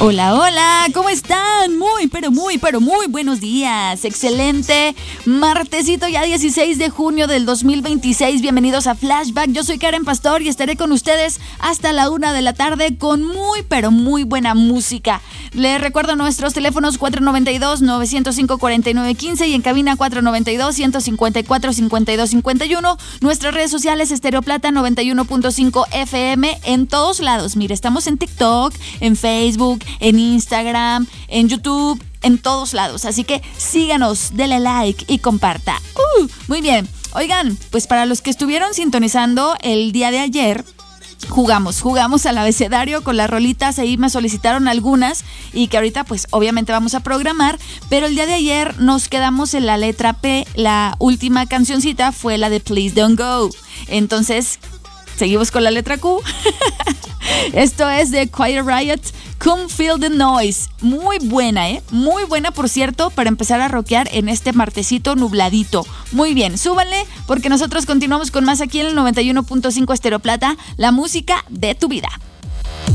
Hola, hola, ¿cómo están? Muy buenos días. Excelente martesito, ya 16 de junio del 2026. Bienvenidos a Flashback. Yo soy Karen Pastor y estaré con ustedes hasta la 1 de la tarde con muy buena música. Les recuerdo nuestros teléfonos 492-905-4915 y en cabina 492-154-5251. Nuestras redes sociales Estéreo Plata 91.5 FM en todos lados. Mire, estamos en TikTok, en Facebook, en Instagram, en YouTube, en todos lados. Así que síganos, dele like y comparta. Muy bien. Oigan, pues para los que estuvieron sintonizando el día de ayer, jugamos al abecedario con las rolitas. Ahí me solicitaron algunas y que ahorita pues obviamente vamos a programar, pero el día de ayer nos quedamos en la letra P. La última cancioncita fue la de Please Don't Go. Entonces seguimos con la letra Q. Esto es de Quiet Riot, Come Feel the Noise. Muy buena, muy buena, por cierto, para empezar a rockear en este martesito nubladito. Muy bien, súbanle porque nosotros continuamos con más aquí en el 91.5 Estéreo Plata, la música de tu vida.